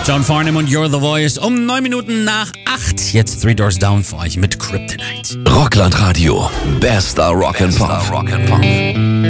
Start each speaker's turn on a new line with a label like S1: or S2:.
S1: John Farnham und You're the Voice um 9 Minuten nach 8. Jetzt Three Doors Down für euch mit Kryptonite.
S2: Rockland Radio. Bester Rock and Pop.